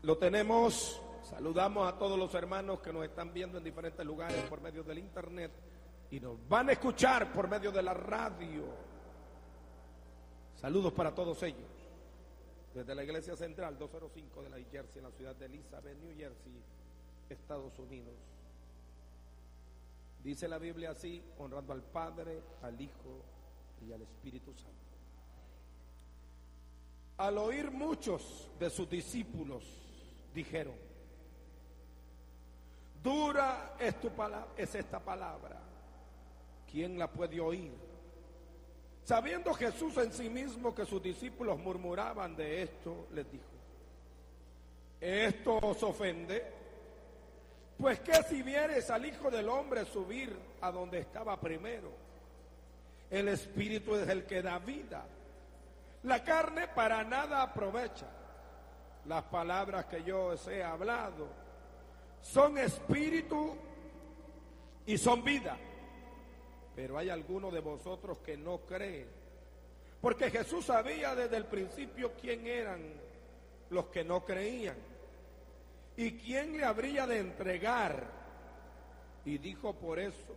Lo tenemos. Saludamos a todos los hermanos que nos están viendo en diferentes lugares por medio del internet y nos van a escuchar por medio de la radio. Saludos para todos ellos. Desde la Iglesia Central 205 de la Jersey, en la ciudad de Elizabeth, New Jersey, Estados Unidos. Dice la Biblia así: honrando al Padre, al Hijo y al Espíritu Santo. Al oír muchos de sus discípulos, dijeron: dura es esta palabra, ¿quién la puede oír? Sabiendo Jesús en sí mismo que sus discípulos murmuraban de esto, les dijo: ¿esto os ofende? Pues que si vieres al Hijo del Hombre subir a donde estaba primero, el Espíritu es el que da vida, la carne para nada aprovecha. Las palabras que yo os he hablado son espíritu y son vida. Pero hay algunos de vosotros que no creen, porque Jesús sabía desde el principio quién eran los que no creían y quién le habría de entregar. Y dijo: por eso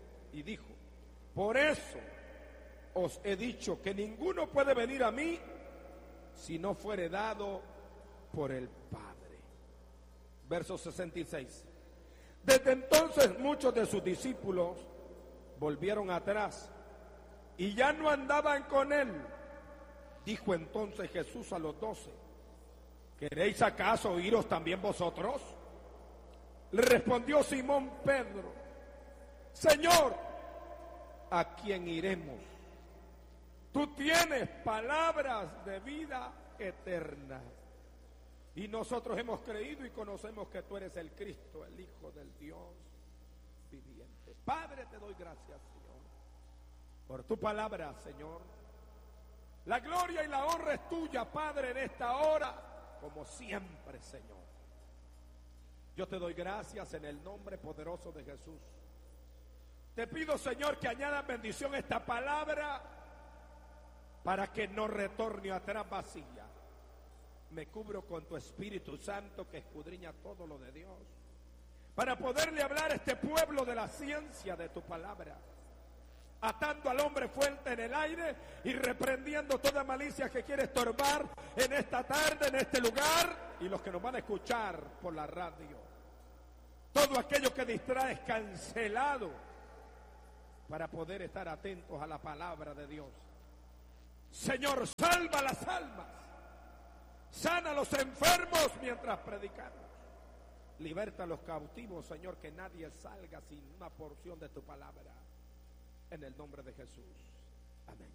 os he dicho que ninguno puede venir a mí si no fuere dado por el Padre. Verso 66. Desde entonces muchos de sus discípulos volvieron atrás y ya no andaban con él. Dijo entonces Jesús a los 12: ¿queréis acaso iros también vosotros? Le respondió Simón Pedro: Señor, ¿a quién iremos? Tú tienes palabras de vida eterna. Y nosotros hemos creído y conocemos que tú eres el Cristo, el Hijo del Dios viviente. Padre, te doy gracias, Señor, por tu palabra, Señor. La gloria y la honra es tuya, Padre, en esta hora, como siempre, Señor. Yo te doy gracias en el nombre poderoso de Jesús. Te pido, Señor, que añadas bendición a esta palabra para que no retorne atrás vacía. Me cubro con tu Espíritu Santo que escudriña todo lo de Dios, para poderle hablar a este pueblo de la ciencia de tu palabra, atando al hombre fuerte en el aire y reprendiendo toda malicia que quiere estorbar en esta tarde, en este lugar, y los que nos van a escuchar por la radio. Todo aquello que distrae es cancelado para poder estar atentos a la palabra de Dios. Señor, salva las almas, sana a los enfermos mientras predicamos, liberta a los cautivos, Señor, que nadie salga sin una porción de tu palabra, en el nombre de Jesús, amén.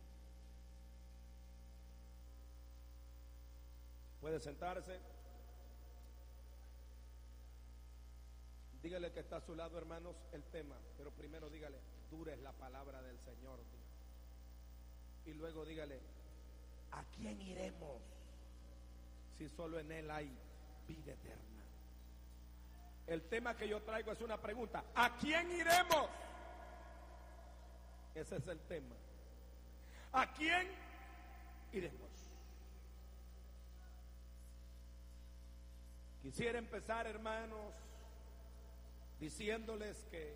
Puede sentarse. Dígale que está a su lado, hermanos, el tema, pero primero dígale: dura es la palabra del Señor. Y luego dígale: ¿a quién iremos si solo en Él hay vida eterna? El tema que yo traigo es una pregunta: ¿a quién iremos? Ese es el tema. ¿A quién iremos? Quisiera empezar, hermanos, diciéndoles que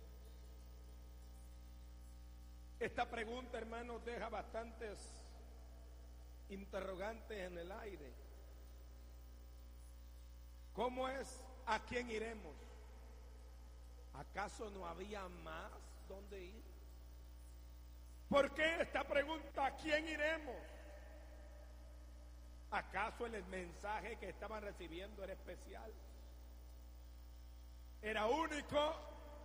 esta pregunta, hermanos, deja bastantes interrogantes en el aire. ¿Cómo es? ¿A quién iremos? ¿Acaso no había más donde ir? ¿Por qué esta pregunta? ¿A quién iremos? ¿Acaso el mensaje que estaban recibiendo era especial? ¿Era único?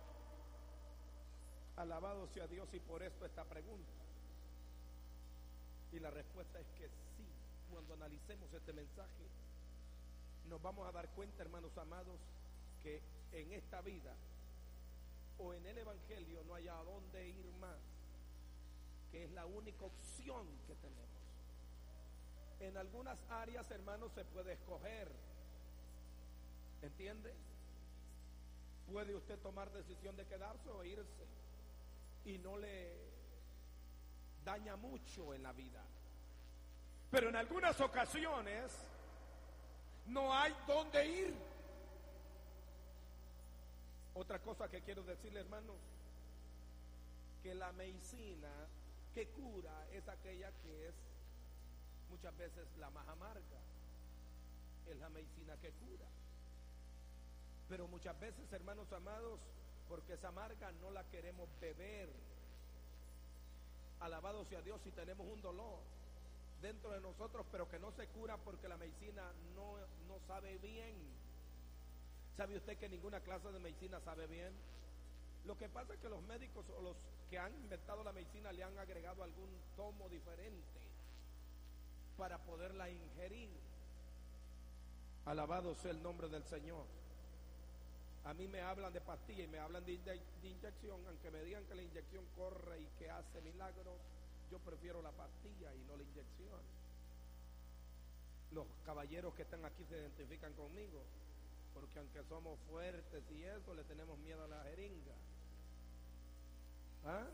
Alabado sea Dios, y por esto esta pregunta. Y la respuesta es que sí. Cuando analicemos este mensaje, nos vamos a dar cuenta, hermanos amados, que en esta vida o en el Evangelio no hay a dónde ir más, que es la única opción que tenemos. En algunas áreas, hermanos, se puede escoger, ¿entiende? Puede usted tomar decisión de quedarse o irse, y no le daña mucho en la vida. Pero en algunas ocasiones no hay hay dónde ir. Otra cosa que quiero decirle, hermanos, que la medicina que cura es aquella que es muchas veces la más amarga. Es la medicina que cura. Pero muchas veces, hermanos amados, porque es amarga, no la queremos beber. Alabado sea Dios, si tenemos un dolor dentro de nosotros, pero que no se cura porque la medicina no sabe bien. ¿Sabe usted que ninguna clase de medicina sabe bien? Lo que pasa es que los médicos o los que han inventado la medicina le han agregado algún tomo diferente para poderla ingerir. Alabado sea el nombre del Señor. A mí me hablan de pastilla y me hablan de inyección, aunque me digan que la inyección corre y que hace milagros, yo prefiero la pastilla y no la inyección. Los caballeros que están aquí se identifican conmigo, porque aunque somos fuertes y eso, le tenemos miedo a la jeringa. ¿Ah?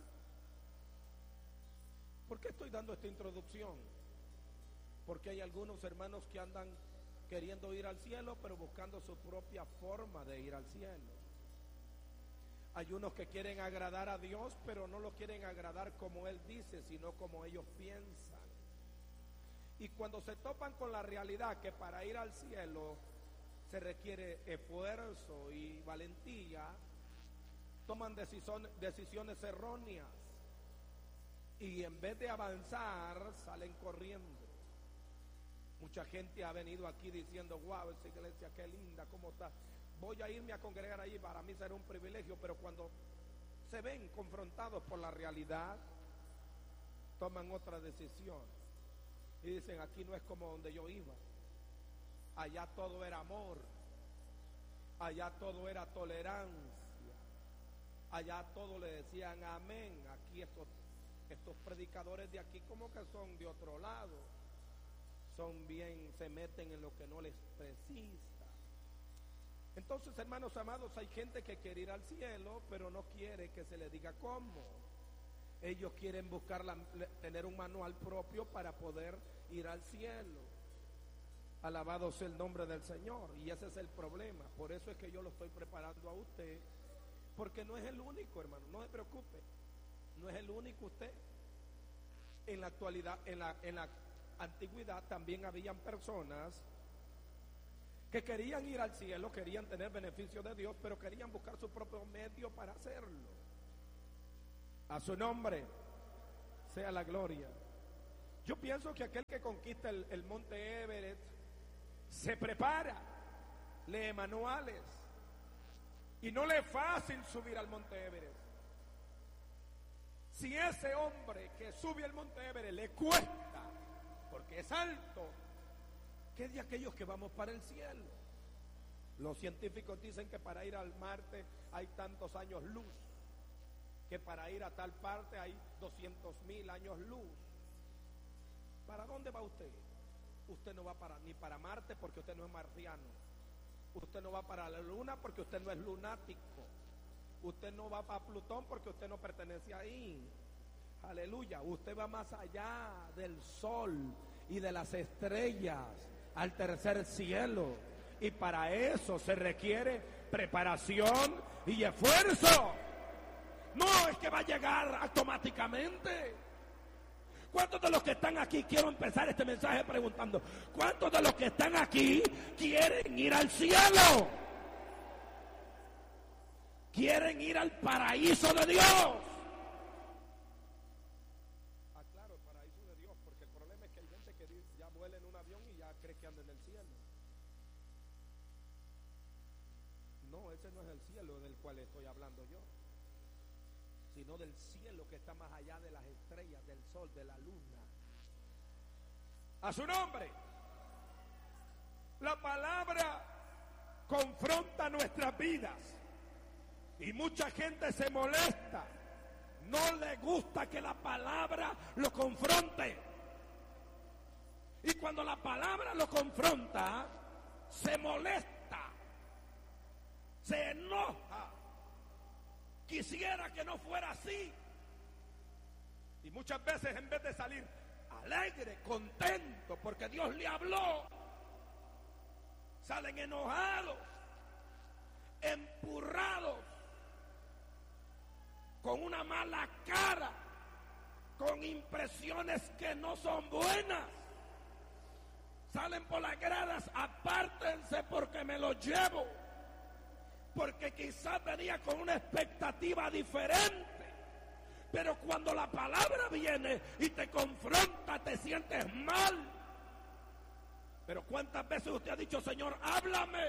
¿Por qué estoy dando esta introducción? Porque hay algunos hermanos que andan queriendo ir al cielo, pero buscando su propia forma de ir al cielo. Hay unos que quieren agradar a Dios, pero no lo quieren agradar como Él dice, sino como ellos piensan. Y cuando se topan con la realidad que para ir al cielo se requiere esfuerzo y valentía, toman decisiones erróneas y en vez de avanzar salen corriendo. Mucha gente ha venido aquí diciendo: wow, esa iglesia qué linda, cómo está, voy a irme a congregar allí, para mí será un privilegio. Pero cuando se ven confrontados por la realidad, toman otra decisión y dicen: aquí no es como donde yo iba, allá todo era amor, allá todo era tolerancia, allá todo le decían amén. Aquí estos predicadores de aquí como que son de otro lado, son bien, se meten en lo que no les precisa. Entonces, hermanos amados, hay gente que quiere ir al cielo, pero no quiere que se le diga cómo. Ellos quieren buscar tener un manual propio para poder ir al cielo. Alabado sea el nombre del Señor. Y ese es el problema. Por eso es que yo lo estoy preparando a usted, porque no es el único, hermano, no se preocupe. No es el único usted. En la actualidad, en la antigüedad también habían personas que querían ir al cielo, querían tener beneficio de Dios, pero querían buscar su propio medio para hacerlo. A su nombre sea la gloria. Yo pienso que aquel que conquista el monte Everest se prepara, lee manuales, y no le es fácil subir al monte Everest. Si ese hombre que sube al monte Everest le cuesta, porque es alto, ¿qué de aquellos que vamos para el cielo? Los científicos dicen que para ir al Marte hay tantos años luz, que para ir a tal parte hay 200,000 años luz. ¿Para dónde va usted? Usted no va ni para Marte, porque usted no es marciano. Usted no va para la luna porque usted no es lunático. Usted no va para Plutón porque usted no pertenece ahí. Aleluya. Usted va más allá del sol y de las estrellas, al tercer cielo. Y para eso se requiere preparación y esfuerzo. No es que va a llegar automáticamente. ¿Cuántos de los que están aquí, quiero empezar este mensaje preguntando, cuántos de los que están aquí quieren ir al cielo? ¿Quieren ir al paraíso de Dios? Ah, claro, el paraíso de Dios, porque el problema es que hay gente que ya vuela en un avión y ya cree que anda en el cielo. No, ese no es el cielo del cual estoy hablando yo, sino del cielo que está más allá de las estrellas, del sol, de la luna. A su nombre. La palabra confronta nuestras vidas y mucha gente se molesta, no le gusta que la palabra lo confronte. Y cuando la palabra lo confronta, se molesta, se enoja. Quisiera que no fuera así. Y muchas veces, en vez de salir alegre, contento, porque Dios le habló, salen enojados, empurrados, con una mala cara, con impresiones que no son buenas. Salen por las gradas, apártense porque me lo llevo. Porque quizás venía con una expectativa diferente. Pero cuando la palabra viene y te confronta, te sientes mal. Pero ¿cuántas veces usted ha dicho: Señor, háblame?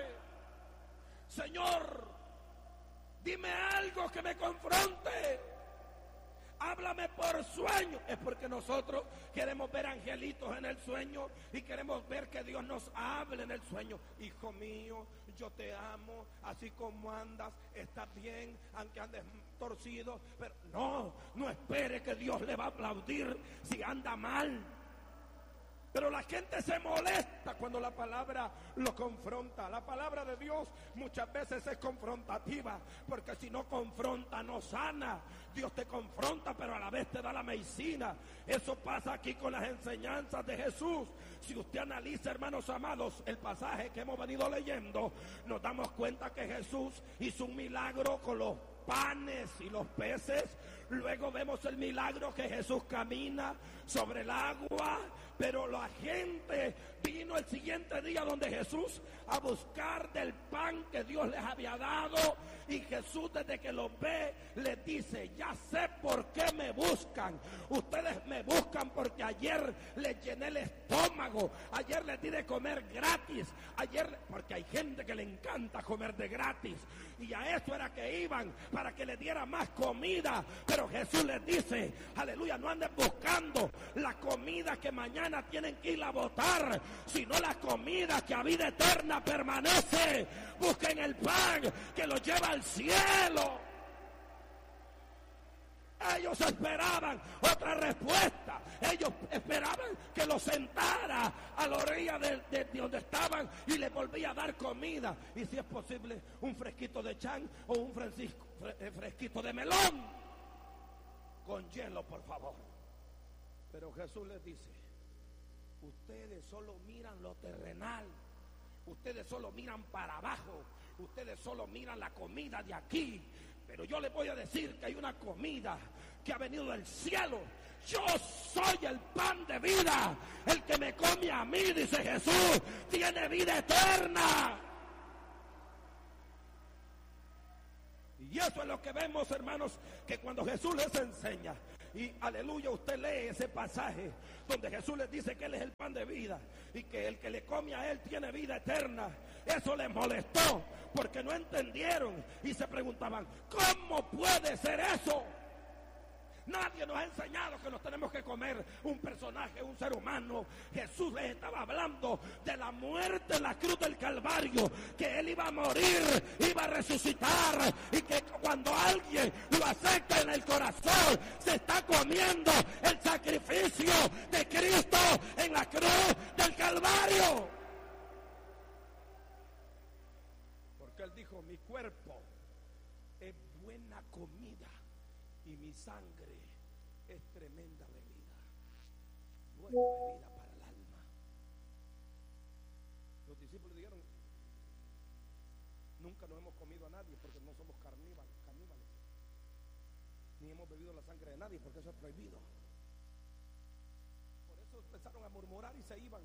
Señor, dime algo que me confronte. Háblame por sueño. Es porque nosotros queremos ver angelitos en el sueño y queremos ver que Dios nos hable en el sueño. Hijo mío, yo te amo, así como andas, estás bien, aunque andes torcido. Pero no espere que Dios le va a aplaudir si anda mal. Pero la gente se molesta cuando la palabra lo confronta. La palabra de Dios muchas veces es confrontativa, porque si no confronta, no sana. Dios te confronta, pero a la vez te da la medicina. Eso pasa aquí con las enseñanzas de Jesús. Si usted analiza, hermanos amados, el pasaje que hemos venido leyendo, nos damos cuenta que Jesús hizo un milagro con los panes y los peces. Luego vemos el milagro que Jesús camina sobre el agua. Pero la gente vino el siguiente día donde Jesús a buscar del pan que Dios les había dado. Y Jesús, desde que los ve, les dice: ya sé por qué me buscan. Ustedes me buscan porque ayer les llené el estómago, ayer les di de comer gratis, porque hay gente que le encanta comer de gratis, y a eso era que iban, para que les diera más comida. Pero Jesús les dice: aleluya, no anden buscando la comida que mañana tienen que ir a botar, sino la comida que a vida eterna permanece. Busquen el pan que los lleva al cielo. Ellos esperaban otra respuesta. Ellos esperaban que los sentara a la orilla de donde estaban y les volvía a dar comida. Y si es posible, un fresquito de chan o un fresquito de melón con hielo, por favor. Pero Jesús les dice: ustedes solo miran lo terrenal, ustedes solo miran para abajo, ustedes solo miran la comida de aquí. Pero yo les voy a decir que hay una comida que ha venido del cielo. Yo soy el pan de vida. El que me come a mí, dice Jesús, tiene vida eterna. Y eso es lo que vemos, hermanos, que cuando Jesús les enseña, y aleluya, usted lee ese pasaje donde Jesús les dice que Él es el pan de vida y que el que le come a Él tiene vida eterna. Eso les molestó porque no entendieron y se preguntaban: ¿cómo puede ser eso? Nadie nos ha enseñado que nos tenemos que comer un personaje, un ser humano. Jesús les estaba hablando de la muerte en la cruz del Calvario, que Él iba a morir, iba a resucitar, y que cuando alguien lo acepta en el corazón, se está comiendo el sacrificio de Cristo en la cruz del Calvario. Porque Él dijo: mi cuerpo es buena comida y mi sangre es tremenda bebida, buena bebida para el alma. Los discípulos dijeron: nunca nos hemos comido a nadie porque no somos caníbales, ni hemos bebido la sangre de nadie porque eso es prohibido. Por eso empezaron a murmurar y se iban.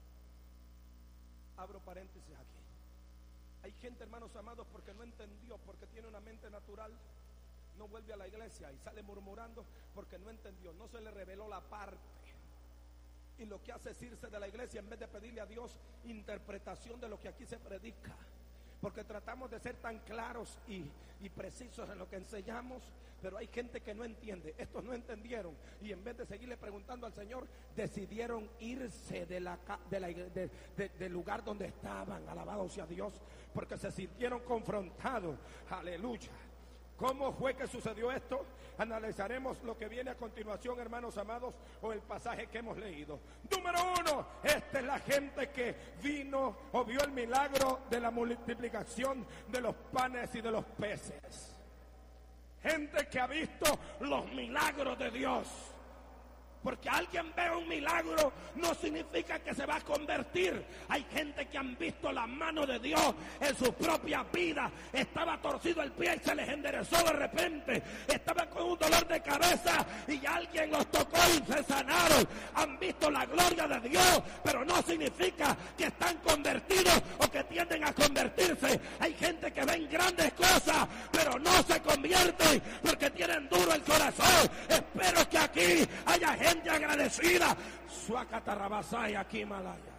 Abro paréntesis aquí. Hay gente, hermanos amados, porque no entendió, porque tiene una mente natural, no vuelve a la iglesia y sale murmurando porque no entendió, no se le reveló la parte. Y lo que hace es irse de la iglesia en vez de pedirle a Dios interpretación de lo que aquí se predica. Porque tratamos de ser tan claros y precisos en lo que enseñamos, pero hay gente que no entiende. Estos no entendieron y en vez de seguirle preguntando al Señor, decidieron irse del lugar donde estaban. Alabado sea Dios, porque se sintieron confrontados. Aleluya. ¿Cómo fue que sucedió esto? Analizaremos lo que viene a continuación, hermanos amados, o el pasaje que hemos leído. Número 1, esta es la gente que vino o vio el milagro de la multiplicación de los panes y de los peces. Gente que ha visto los milagros de Dios. Porque alguien ve un milagro no significa que se va a convertir. Hay gente que han visto la mano de Dios en su propia vida. Estaba torcido el pie y se les enderezó de repente. Estaba con un dolor de cabeza y alguien los tocó y se sanaron. Han visto la gloria de Dios, pero no significa que están convertidos o que tienden a convertirse. Hay gente que ven grandes cosas, pero no se convierten porque tienen duro el corazón. Espero que aquí haya gente agradecida. Suacatarrabasay aquí Malaya.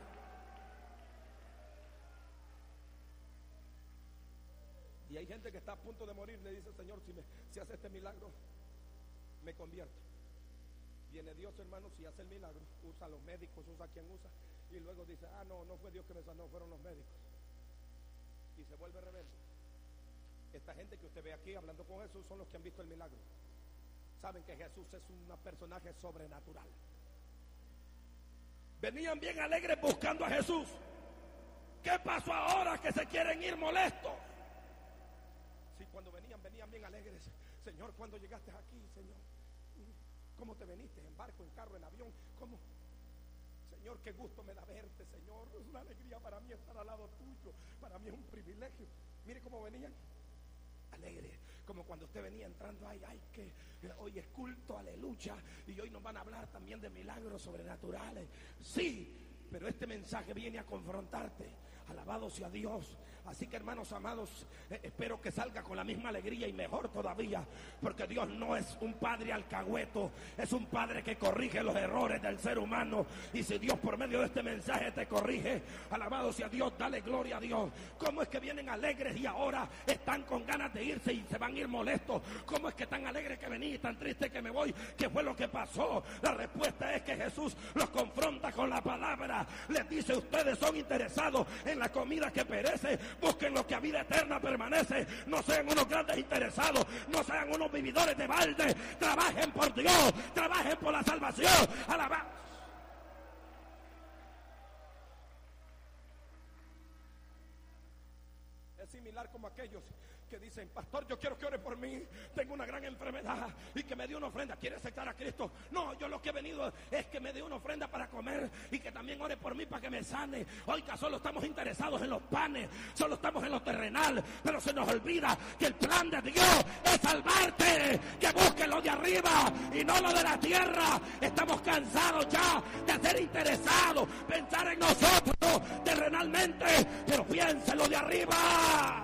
Y hay gente que está a punto de morir. Le dice: Señor, si hace este milagro, me convierto. Viene Dios, hermanos, y hace el milagro. Usa a los médicos, usa a quien usa. Y luego dice: no fue Dios que me sanó, fueron los médicos. Y se vuelve rebelde. Esta gente que usted ve aquí hablando con Jesús son los que han visto el milagro. Saben que Jesús es un personaje sobrenatural. Venían bien alegres buscando a Jesús. ¿Qué pasó ahora que se quieren ir molestos? Sí, cuando venían bien alegres. Señor, ¿cuándo llegaste aquí, Señor? ¿Cómo te veniste? ¿En barco, en carro, en avión? ¿Cómo? Señor, qué gusto me da verte, Señor. Es una alegría para mí estar al lado tuyo. Para mí es un privilegio. Mire cómo venían. Alegre, como cuando usted venía entrando, ay, que hoy es culto, aleluya, y hoy nos van a hablar también de milagros sobrenaturales. Sí, pero este mensaje viene a confrontarte. Alabado sea Dios. Así que, hermanos amados, espero que salga con la misma alegría y mejor todavía, porque Dios no es un padre alcahueto, es un padre que corrige los errores del ser humano. Y si Dios por medio de este mensaje te corrige, alabado sea Dios, dale gloria a Dios. ¿Cómo es que vienen alegres y ahora están con ganas de irse y se van a ir molestos? ¿Cómo es que tan alegres que vení y tan triste que me voy? ¿Qué fue lo que pasó? La respuesta es que Jesús los confronta con la palabra. Les dice: ustedes son interesados en la comida que perece, busquen lo que a vida eterna permanece. No sean unos grandes interesados, no sean unos vividores de balde. Trabajen por Dios, trabajen por la salvación. Alabado. Es similar como aquellos que dicen: pastor, yo quiero que ore por mí, tengo una gran enfermedad y que me dé una ofrenda. ¿Quiere aceptar a Cristo? No, yo lo que he venido es que me dé una ofrenda para comer y que también ore por mí para que me sane. Oiga, solo estamos interesados en los panes, solo estamos en lo terrenal, pero se nos olvida que el plan de Dios es salvarte, que busques lo de arriba y no lo de la tierra. Estamos cansados ya de ser interesados, pensar en nosotros terrenalmente, pero piensa en lo de arriba.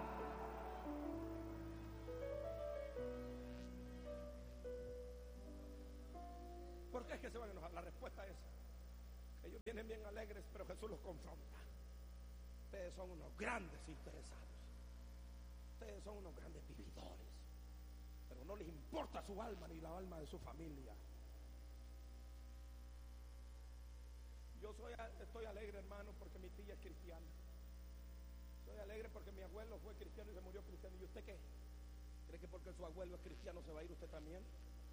¿Por qué es que se van a enojar? La respuesta es: ellos vienen bien alegres, pero Jesús los confronta. Ustedes son unos grandes interesados, ustedes son unos grandes vividores, pero no les importa su alma ni la alma de su familia. Yo estoy alegre, hermano, porque mi tía es cristiana. Estoy alegre porque mi abuelo fue cristiano y se murió cristiano. ¿Y usted qué? ¿Cree que porque su abuelo es cristiano se va a ir usted también?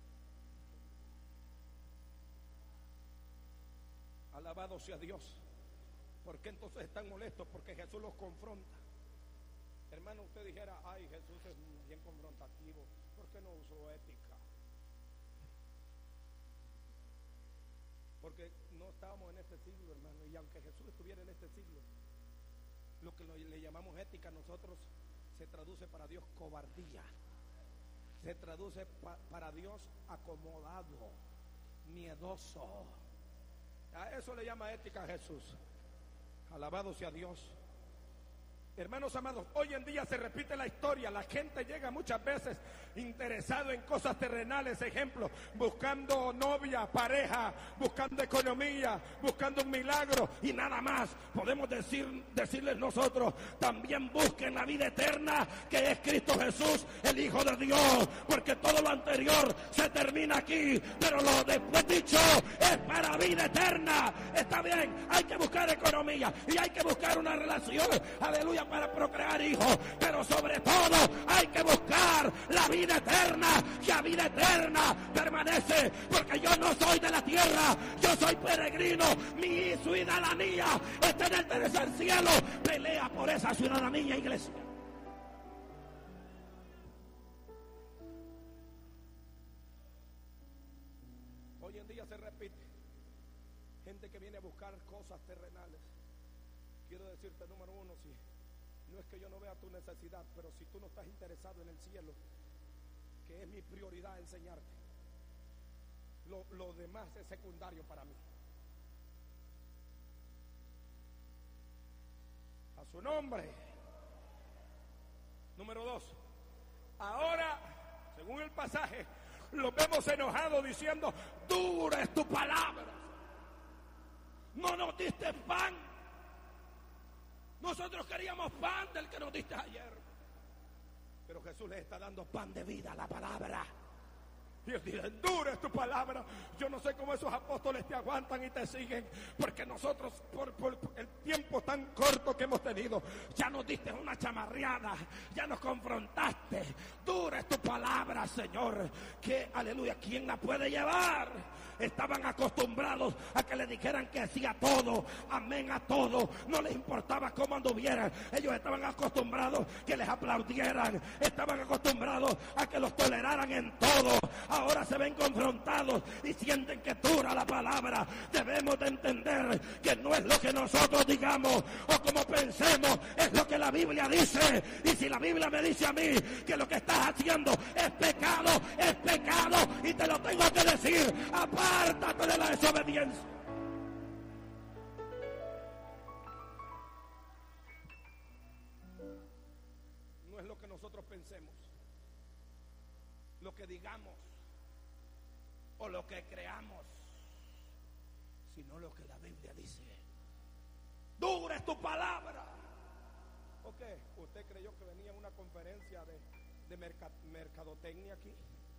Alabado sea Dios. ¿Por qué entonces están molestos? Porque Jesús los confronta. Hermano, usted dijera: ay, Jesús es bien confrontativo, ¿por qué no usó ética? Porque no estábamos en este siglo, hermano. Y aunque Jesús estuviera en este siglo, lo que le llamamos ética nosotros se traduce para Dios cobardía. Se traduce para Dios acomodado, miedoso. A eso le llama ética a Jesús. Alabado sea Dios. Hermanos amados, hoy en día se repite la historia. La gente llega muchas veces interesado en cosas terrenales. Ejemplo, buscando novia, pareja, buscando economía, buscando un milagro y nada más. Podemos decirles nosotros: también busquen la vida eterna, que es Cristo Jesús, el Hijo de Dios. Porque todo lo anterior se termina aquí, pero lo después dicho es para vida eterna. Está bien, hay que buscar economía y hay que buscar una relación, aleluya, para procrear hijos, pero sobre todo hay que buscar la vida eterna, que a vida eterna permanece, porque yo no soy de la tierra, yo soy peregrino, mi ciudadanía está en el tercer cielo. Pelea por esa ciudadanía, iglesia. Hoy en día se que viene a buscar cosas terrenales, quiero decirte, número uno, si no es que yo no vea tu necesidad, pero si tú no estás interesado en el cielo, que es mi prioridad enseñarte, lo demás es secundario para mí. A su nombre. Número 2. Ahora, según el pasaje, los vemos enojados diciendo: dura es tu palabra. No nos diste pan. Nosotros queríamos pan del que nos diste ayer. Pero Jesús les está dando pan de vida, la palabra. Dios dice: dura es tu palabra. Yo no sé cómo esos apóstoles te aguantan y te siguen, porque nosotros por el tiempo tan corto que hemos tenido, ya nos diste una chamarreada, ya nos confrontaste. Dura es tu palabra, Señor, que aleluya, ¿quién la puede llevar? Estaban acostumbrados a que le dijeran que hacía todo, amén a todo, no les importaba cómo anduvieran. Ellos estaban acostumbrados que les aplaudieran, estaban acostumbrados a que los toleraran en todo. Ahora se ven confrontados y sienten que dura la palabra. Debemos de entender que no es lo que nosotros digamos o como pensemos, es lo que la Biblia dice. Y si la Biblia me dice a mí que lo que estás haciendo es pecado y te lo tengo que decir, apártate de la desobediencia. No es lo que nosotros pensemos, lo que digamos o lo que creamos, sino lo que la Biblia dice. Dura es tu palabra. ¿Ok? ¿Usted creyó que venía a una conferencia de mercadotecnia aquí?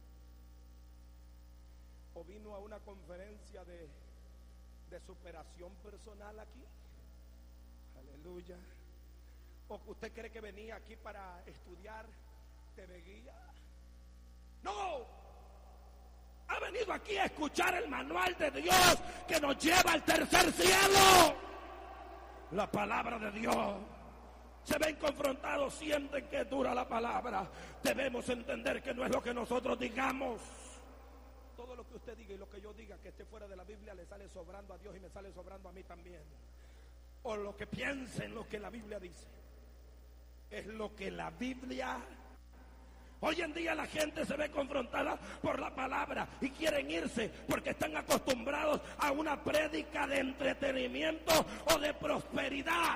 ¿O vino a una conferencia de superación personal aquí? Aleluya. ¿O usted cree que venía aquí para estudiar TV Guía? No. Ha venido aquí a escuchar el manual de Dios que nos lleva al tercer cielo. La palabra de Dios. Se ven confrontados, sienten que dura la palabra. Debemos entender que no es lo que nosotros digamos. Todo lo que usted diga y lo que yo diga que esté fuera de la Biblia le sale sobrando a Dios y me sale sobrando a mí también. O lo que piensen, lo que la Biblia dice. Es lo que la Biblia. Hoy en día la gente se ve confrontada por la palabra y quieren irse porque están acostumbrados a una prédica de entretenimiento o de prosperidad.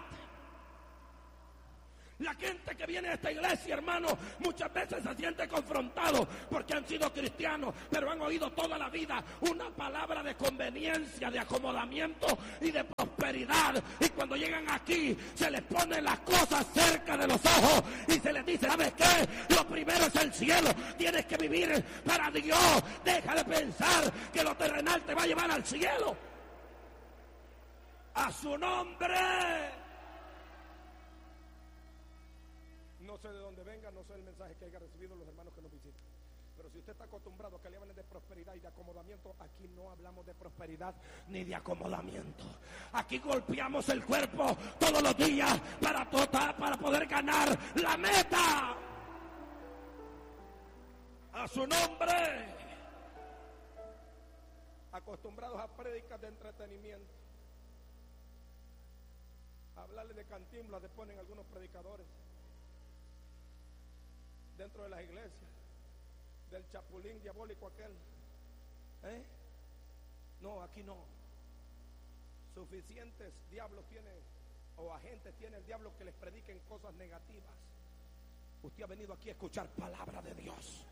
La gente que viene a esta iglesia, hermano, muchas veces se siente confrontado porque han sido cristianos, pero han oído toda la vida una palabra de conveniencia, de acomodamiento y de prosperidad. Y cuando llegan aquí, se les ponen las cosas cerca de los ojos y se les dice: ¿sabes qué? Lo primero es el cielo. Tienes que vivir para Dios. Deja de pensar que lo terrenal te va a llevar al cielo. A su nombre. No sé de dónde venga, no sé el mensaje que haya recibido los hermanos que nos visitan. Pero si usted está acostumbrado a que le hablen de prosperidad y de acomodamiento, aquí no hablamos de prosperidad ni de acomodamiento. Aquí golpeamos el cuerpo todos los días para poder ganar la meta. A su nombre. Acostumbrados a prédicas de entretenimiento. Hablarle de Cantinflas le ponen algunos predicadores dentro de las iglesias, del chapulín diabólico aquel. No, aquí no. Suficientes diablos tiene, o agentes tiene el diablo que les prediquen cosas negativas. Usted ha venido aquí a escuchar palabra de Dios.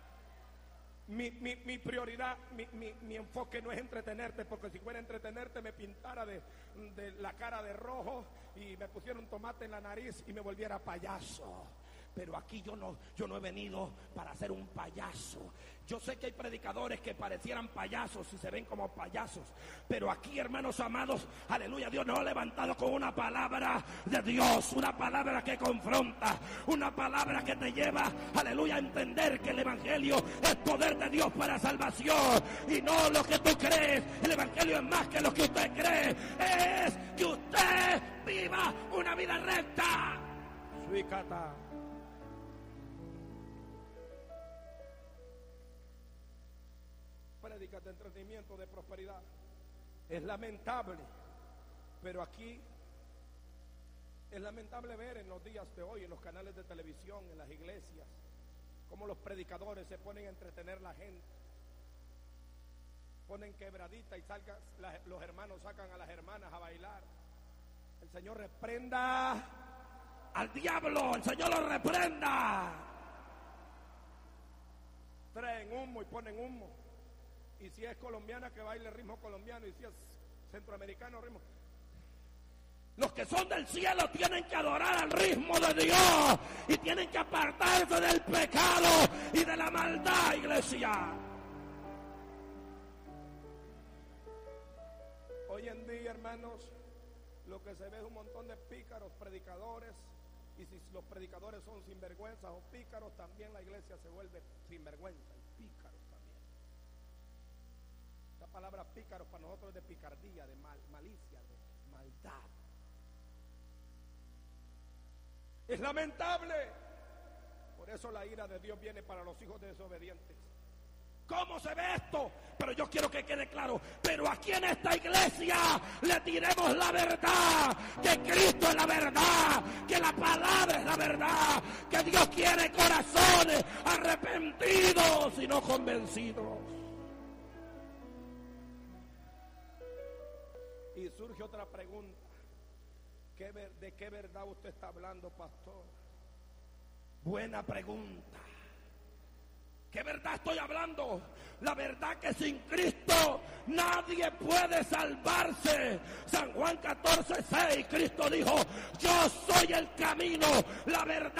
Mi prioridad, mi enfoque no es entretenerte, porque si fuera entretenerte me pintara de la cara de rojo y me pusiera un tomate en la nariz y me volviera payaso. Pero aquí yo no he venido para ser un payaso. Yo sé que hay predicadores que parecieran payasos y se ven como payasos, pero aquí, hermanos amados, aleluya, Dios nos ha levantado con una palabra de Dios, una palabra que confronta, una palabra que te lleva, aleluya, a entender que el evangelio es poder de Dios para salvación y no lo que tú crees. El evangelio es más que lo que usted cree, es que usted viva una vida recta. Suicata. Prédicas de entretenimiento, de prosperidad. Es lamentable, pero aquí es lamentable ver en los días de hoy, en los canales de televisión, en las iglesias, cómo los predicadores se ponen a entretener a la gente, ponen quebradita y los hermanos sacan a las hermanas a bailar. El Señor reprenda al diablo, el Señor lo reprenda. Traen humo y ponen humo. Y si es colombiana, que baile ritmo colombiano, y si es centroamericano, ritmo. Los que son del cielo tienen que adorar al ritmo de Dios y tienen que apartarse del pecado y de la maldad, iglesia. Hoy en día, hermanos, lo que se ve es un montón de pícaros predicadores, y si los predicadores son sinvergüenzas o pícaros, también la iglesia se vuelve sinvergüenza y pícaros también. La palabra pícaros para nosotros es de picardía, de malicia, de maldad. Es lamentable. Por eso la ira de Dios viene para los hijos desobedientes. ¿Cómo se ve esto? Pero yo quiero que quede claro. Pero aquí en esta iglesia le diremos la verdad. Que Cristo es la verdad. Que la palabra es la verdad. Que Dios quiere corazones arrepentidos y no convencidos. Y surge otra pregunta. ¿De qué verdad usted está hablando, pastor? Buena pregunta. ¿Qué verdad estoy hablando? La verdad que sin Cristo nadie puede salvarse. San Juan 14:6, Cristo dijo: yo soy el camino, la verdad